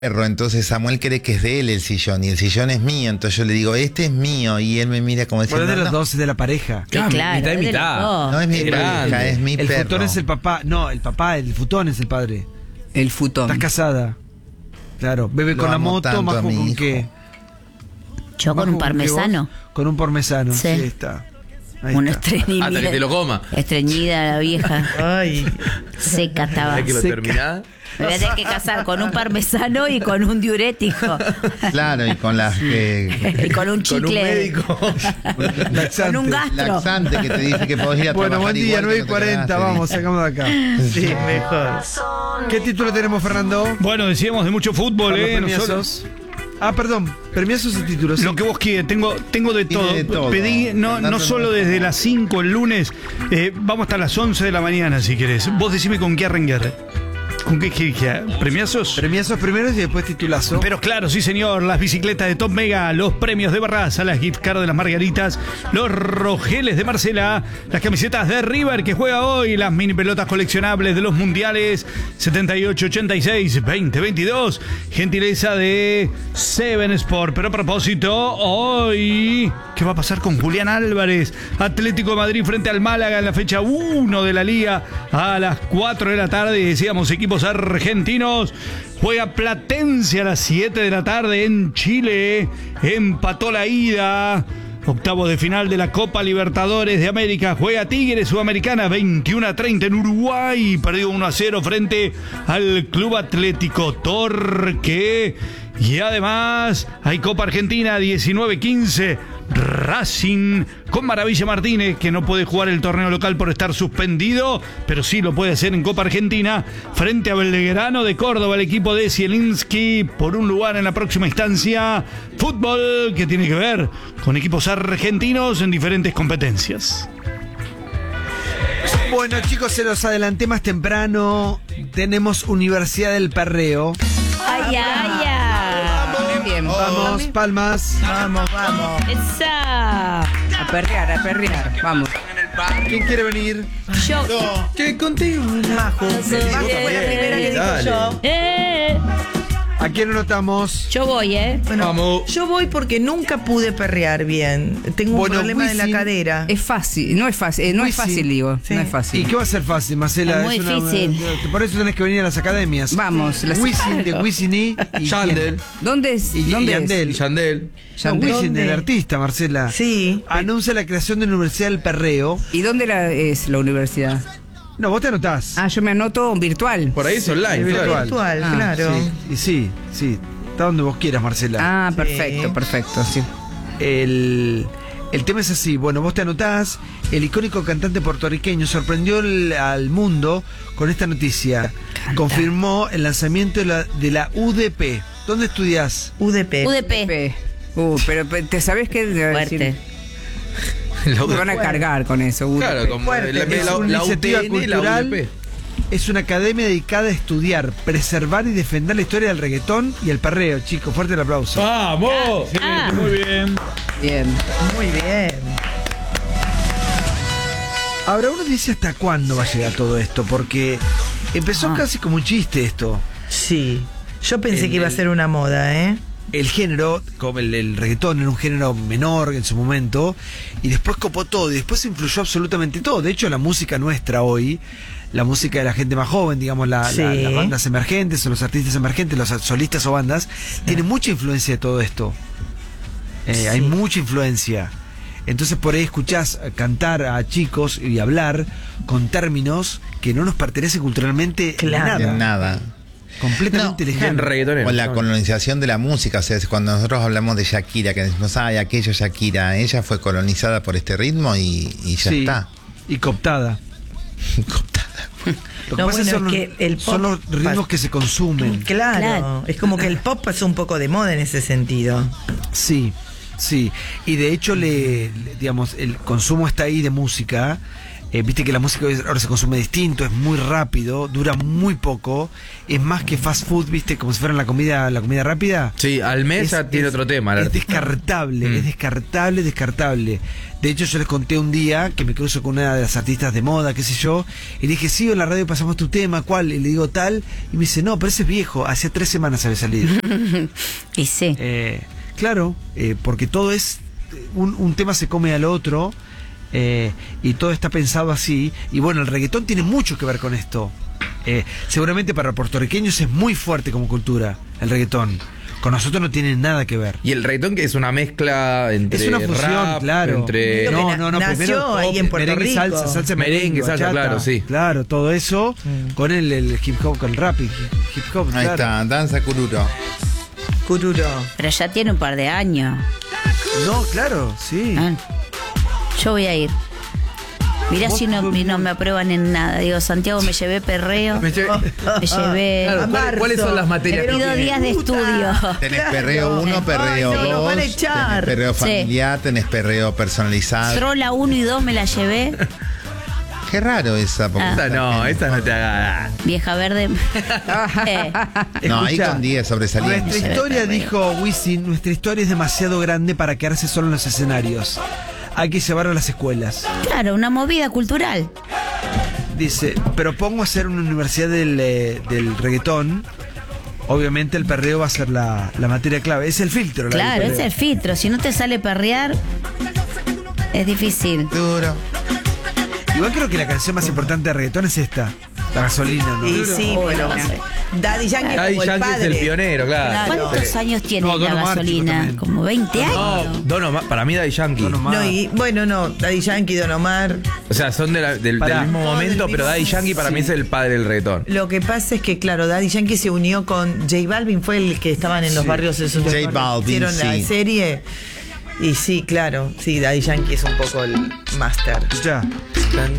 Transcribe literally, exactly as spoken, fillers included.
perro, entonces Samuel cree que es de él el sillón y el sillón es mío, entonces yo le digo, este es mío, y él me mira como diciendo, bueno, es de los no, dos, es de la pareja. Sí, claro, mitad y es de mitad. los dos. no es mi El pareja, grande. es mi El perro. futón es el papá, no, el papá, el futón es el padre. El futón. Estás casada. Claro, bebe Lo con la amo moto, tanto más a mi con hijo. qué. Yo con un Más que vos, parmesano. Con un parmesano, sí, Sí. está. Ahí Una está. estreñida. Hasta que te lo coma. Estreñida la vieja. Ay. Seca estaba. Hay que lo Seca. terminás. Me voy a tener que casar con un parmesano y con un diurético. Claro, y con las que... Y con un Con un chicle. médico. Con un gastro. laxante que te dice que podés ir a Bueno, trabajar buen día, igual que nueve y no te cuarenta, cagaste. vamos, sacamos de acá. Sí, mejor. ¿Qué título tenemos, Fernando? Bueno, decíamos de mucho fútbol, Para los ¿eh? premiazos. Nosotros- Ah, perdón, premiazos y títulos. Lo que vos quieras, tengo, tengo de Tiene todo. de todo. Pedí, no, no Fernando solo no- desde las cinco el lunes, eh, vamos hasta las once de la mañana si querés. Vos decime con qué arrancar. ¿Con qué qué- ¿Premiazos? Premiazos primeros y después titulazo. Pero claro, sí señor, las bicicletas de Top Mega, los premios de Barraza, las gift cards de las Margaritas, los rogeles de Marcela, las camisetas de River que juega hoy, las mini pelotas coleccionables de los mundiales setenta y ocho, ochenta y seis, veinte, veintidós, gentileza de Seven Sport. Pero a propósito, hoy, ¿qué va a pasar con Julián Álvarez? Atlético de Madrid frente al Málaga en la fecha uno de la Liga a las cuatro de la tarde, decíamos equipos argentinos. Juega Platense a las siete de la tarde en Chile. Empató la ida. Octavo de final de la Copa Libertadores de América. Juega Tigres Sudamericana veintiuno a treinta en Uruguay. Perdió uno a cero frente al Club Atlético Torque. Y además hay Copa Argentina diecinueve quince. Racing con Maravilla Martínez, que no puede jugar el torneo local por estar suspendido, pero sí lo puede hacer en Copa Argentina frente a Belgrano de Córdoba, el equipo de Zielinski, por un lugar en la próxima instancia. Fútbol que tiene que ver con equipos argentinos en diferentes competencias. Bueno, chicos, se los adelanté más temprano. Tenemos Universidad del Perreo. Ay, ay, ay. Bien, Vamos, palmas. Vamos, vamos. Esa. a perrear, a perrear. Vamos. ¿Quién quiere venir? Yo. ¿Qué contigo? Majo. Majo fue la primera que dijo Dale. yo. Eh. ¿A quién anotamos? Yo voy, ¿eh? Bueno, Vamos. yo voy porque nunca pude perrear bien. Tengo un Bueno, problema de la Wisin cadera. Es fácil, no es fácil, eh, no es Wisin. fácil, digo. Sí. No es ¿Y fácil. qué va a ser fácil, Marcela? Es muy difícil. Por eso tenés que venir a las academias. Vamos, las- Wisin de Wisin y... y Yandel. ¿Dónde es? Y- y ¿Dónde Yandel. Y Yandel. No, Yandel. Wisin, ¿Dónde? el artista, Marcela. Sí. Anuncia la creación de la Universidad del Perreo. ¿Y dónde la, es la universidad? No, vos te anotás. Ah, yo me anoto virtual. Por ahí es online, Es claro. virtual. Virtual, Ah, claro. Sí, y sí, sí. Está donde vos quieras, Marcela. Ah, Sí. perfecto, perfecto, sí. El, el tema es así. Bueno, vos te anotás. El icónico cantante puertorriqueño sorprendió el- al mundo con esta noticia. Confirmó el lanzamiento de la, de la U D P. ¿Dónde estudiás? U D P. U D P. Pe- Uh, pero pe- ¿te sabés qué? Debe Fuerte. decir? La Me van a cargar con eso. U D P. Claro, como Fuerte. la, Es la, una la iniciativa U T N y la cultural. U D P. Es una academia dedicada a estudiar, preservar y defender la historia del reggaetón y el perreo, chicos. Fuerte el aplauso. ¡Vamos! Ah. Muy bien. Bien. Muy bien. Ahora uno dice hasta cuándo va a llegar todo esto, porque empezó Ah. casi como un chiste esto. Sí. Yo pensé El- que iba a el- ser una moda, ¿eh? El género, como el, el reggaetón era un género menor en su momento, y después copó todo, y después influyó absolutamente todo. De hecho, la música nuestra hoy, la música de la gente más joven, digamos, la, Sí. la- las bandas emergentes o los artistas emergentes, los solistas o bandas, tiene mucha influencia de todo esto. Eh, Sí. Hay mucha influencia. Entonces por ahí escuchás cantar a chicos y hablar con términos que no nos pertenecen culturalmente Claro. De nada. nada. Completamente Bien lejano. reggaetonero. O la colonización de la música, o sea, es cuando nosotros hablamos de Shakira, que decimos, ay, aquello Shakira, ella fue colonizada por este ritmo y, y ya Sí, está. y cooptada. Cooptada. Lo que No, pasa bueno, son, es los, que el son pop- los ritmos que se consumen. Claro. Claro. Es como que el pop pasó un poco de moda en ese sentido. Sí, sí. Y de hecho, le, le- digamos, el consumo está ahí de música. Eh, Viste que la música ahora se consume distinto, es muy rápido, dura muy poco, es más que fast food, viste, como si fuera la comida, la comida rápida. Sí, al mes Es- ya tiene es- otro tema. el Es artista. descartable, Mm. es descartable, descartable. De hecho, yo les conté un día que me cruzo con una de las artistas de moda, qué sé yo, y le dije, sí, en la radio pasamos tu tema, ¿cuál? Y le digo tal, y me dice, no, pero ese es viejo, hacía tres semanas había salido. Y sí. Eh, claro, eh, porque todo es, un, un tema se come al otro, eh, y todo está pensado así, y bueno, el reggaetón tiene mucho que ver con esto. Eh, seguramente para puertorriqueños es muy fuerte como cultura, el reggaetón. Con nosotros no tiene nada que ver. Y el reggaetón, que es una mezcla entre Es una fusión, rap, claro. entre... Creo que na- nació ahí en Puerto merengue, Rico. salsa, salsa, Merengue, salsa, bachata. claro, sí. Claro, todo eso Mm. con el, el hip hop, con el rap y hip hop. Ahí claro. está, danza cururo. Cururo. Pero ya tiene un par de años. No, claro, sí. Ah, yo voy a ir. Mirá Vos- si no, vos- no me aprueban en nada. Digo, Santiago, me llevé perreo, Me me llevé- llevé... Claro, ¿cuál- ¿Cuáles son las Me materias? que pido tiene? días de estudio. Tenés Claro. perreo uno, perreo Ay, no, nos dos, van a echar. tenés perreo Sí. familiar, tenés perreo personalizado. Trola uno y dos me la llevé. Qué raro esa. porque Ah. Esta esta no, gente- esta no te haga... Vieja verde. Eh, No, ahí Escuchá, con diez sobresalientes. Nuestra historia, dijo Wisin, nuestra historia es demasiado grande para quedarse solo en los escenarios. Hay que llevarlo a las escuelas. claro, una movida cultural. Dice, propongo hacer una universidad del, eh, del reggaetón. Obviamente el perreo va a ser la, la materia clave. Es el filtro. la Claro, del es perreo. el filtro. Si no te sale perrear, es difícil. Duro. Igual creo que la canción más importante de reggaetón es esta. La gasolina, ¿no? Y sí, Uy, pero no sé. Daddy Yankee Daddy como el Yankee es padre. el pionero, claro. ¿Cuántos años tiene No, Don la Omar, chico, gasolina? también. Como veinte No, años. Don Omar, para mí Daddy Yankee. Don Omar. No, y bueno, no, Daddy Yankee, Don Omar. O sea, son de la- del, Pará. del mismo Todo del momento, mismo- pero Daddy Yankee para sí. mí es el padre del reggaetón. Lo que pasa es que, claro, Daddy Yankee se unió con J Balvin, fue el que estaban en los Sí. barrios esos. J barrios, Balvin, hicieron sí. la serie. Y sí, claro, sí, Daddy Yankee es un poco el máster. Ya. Tan,